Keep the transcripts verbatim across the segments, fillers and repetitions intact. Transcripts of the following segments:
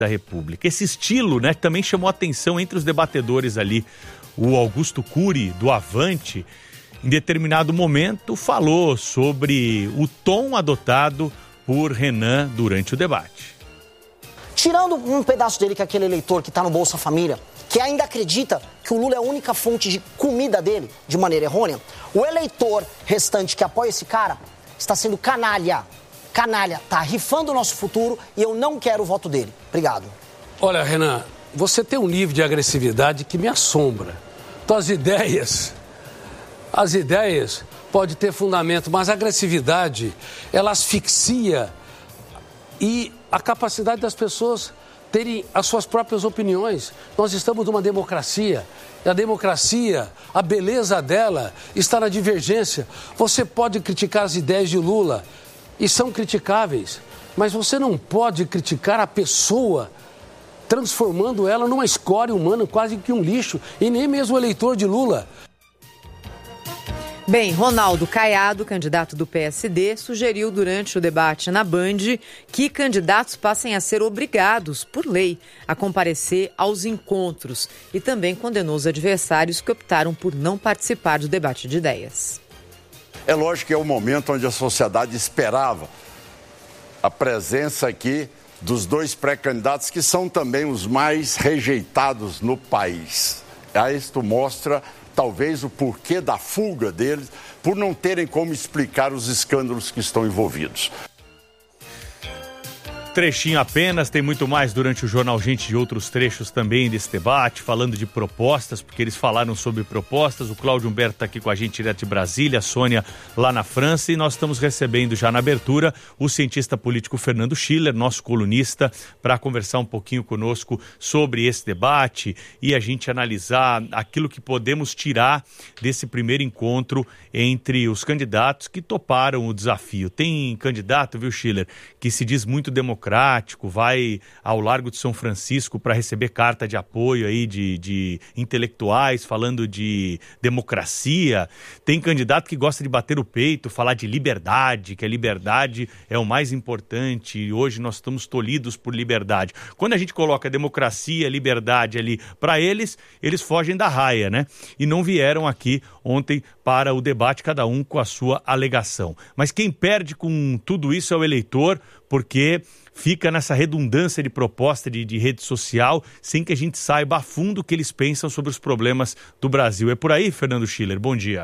da República. Esse estilo, né, também chamou atenção entre os debatedores ali. O Augusto Cury, do Avante, em determinado momento falou sobre o tom adotado por Renan durante o debate. Tirando um pedaço dele, que é aquele eleitor que está no Bolsa Família, que ainda acredita que o Lula é a única fonte de comida dele, de maneira errônea, o eleitor restante que apoia esse cara está sendo canalha. Canalha, está rifando o nosso futuro e eu não quero o voto dele. Obrigado. Olha, Renan, você tem um nível de agressividade que me assombra. Tuas ideias, as ideias podem ter fundamento, mas a agressividade, ela asfixia e a capacidade das pessoas terem as suas próprias opiniões. Nós estamos numa democracia. E a democracia, a beleza dela está na divergência. Você pode criticar as ideias de Lula, e são criticáveis, mas você não pode criticar a pessoa, transformando ela numa escória humana, quase que um lixo, e nem mesmo o eleitor de Lula. Bem, Ronaldo Caiado, candidato do P S D, sugeriu durante o debate na Band que candidatos passem a ser obrigados, por lei, a comparecer aos encontros e também condenou os adversários que optaram por não participar do debate de ideias. É lógico que é o momento onde a sociedade esperava a presença aqui dos dois pré-candidatos que são também os mais rejeitados no país. A isto mostra talvez o porquê da fuga deles, por não terem como explicar os escândalos que estão envolvidos. Trechinho apenas, tem muito mais durante o Jornal Gente de outros trechos também desse debate, falando de propostas, porque eles falaram sobre propostas. O Cláudio Humberto está aqui com a gente direto de Brasília, a Sônia lá na França, e nós estamos recebendo já na abertura o cientista político Fernando Schiller, nosso colunista, para conversar um pouquinho conosco sobre esse debate e a gente analisar aquilo que podemos tirar desse primeiro encontro entre os candidatos que toparam o desafio. Tem candidato, viu, Schiller, que se diz muito democrático, democrático, vai ao Largo de São Francisco para receber carta de apoio aí de, de intelectuais falando de democracia. Tem candidato que gosta de bater o peito, falar de liberdade, que a liberdade é o mais importante e hoje nós estamos tolhidos por liberdade. Quando a gente coloca democracia, liberdade ali para eles, eles fogem da raia, né? E não vieram aqui ontem para o debate, cada um com a sua alegação. Mas quem perde com tudo isso é o eleitor, porque fica nessa redundância de proposta de, de rede social, sem que a gente saiba a fundo o que eles pensam sobre os problemas do Brasil. É por aí, Fernando Schiller? Bom dia.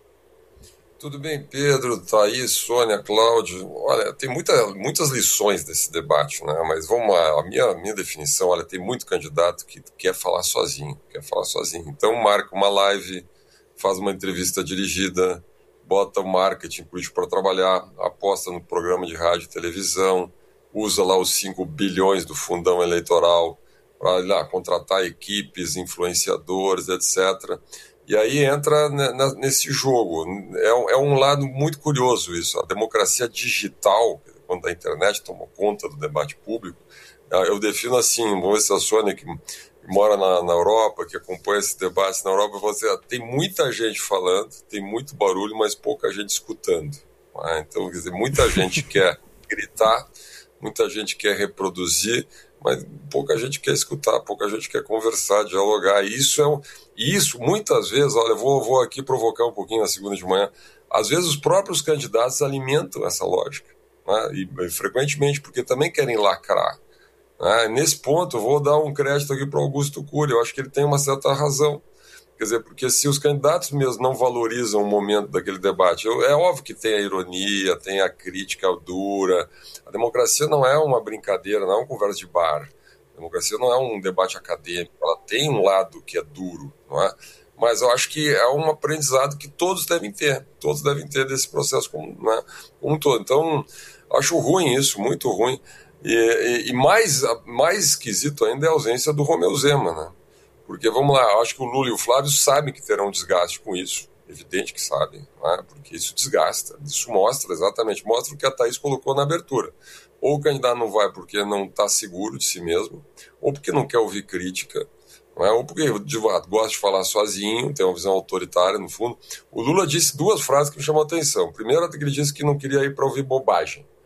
Tudo bem, Pedro, Thaís, Sônia, Cláudio. Olha, tem muita, muitas lições desse debate, né? Mas vamos lá, a minha, a minha definição, olha, tem muito candidato que quer falar sozinho, quer falar sozinho. Então marca uma live, faz uma entrevista dirigida, bota o marketing político para trabalhar, aposta no programa de rádio e televisão, usa lá os cinco bilhões do fundão eleitoral para contratar equipes, influenciadores, etcétera. E aí entra nesse jogo. É um lado muito curioso isso. A democracia digital, quando a internet tomou conta do debate público, eu defino assim, vamos ver se a Sônia, que mora na, na Europa, que acompanha esse debate na Europa, você tem muita gente falando, tem muito barulho, mas pouca gente escutando. Né? Então, quer dizer, muita gente quer gritar, muita gente quer reproduzir, mas pouca gente quer escutar, pouca gente quer conversar, dialogar. E isso, é um, isso muitas vezes, olha, vou, vou aqui provocar um pouquinho na segunda de manhã, às vezes os próprios candidatos alimentam essa lógica, né? e, e frequentemente, porque também querem lacrar. Né? Nesse ponto, eu vou dar um crédito aqui para o Augusto Cury, eu acho que ele tem uma certa razão. Quer dizer, porque se os candidatos mesmo não valorizam o momento daquele debate, é óbvio que tem a ironia, tem a crítica dura. A democracia não é uma brincadeira, não é uma conversa de bar. A democracia não é um debate acadêmico, ela tem um lado que é duro, não é? Mas eu acho que é um aprendizado que todos devem ter, todos devem ter desse processo como, né, como um todo. Então, acho ruim isso, muito ruim. E, e, e mais, mais esquisito ainda é a ausência do Romeu Zema, né? Porque, vamos lá, acho que o Lula e o Flávio sabem que terão desgaste com isso, evidente que sabem, né? Porque isso desgasta, isso mostra exatamente, mostra o que a Thaís colocou na abertura. Ou o candidato não vai porque não está seguro de si mesmo, ou porque não quer ouvir crítica, não é? Ou porque de fato, gosta de falar sozinho, tem uma visão autoritária no fundo. O Lula disse duas frases que me chamam a atenção. Primeiro, ele disse que não queria ir para ouvir bobagem.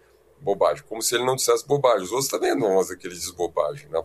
bobagem, como se ele não dissesse bobagem. Os outros também não vão dizer que ele diz bobagem, né?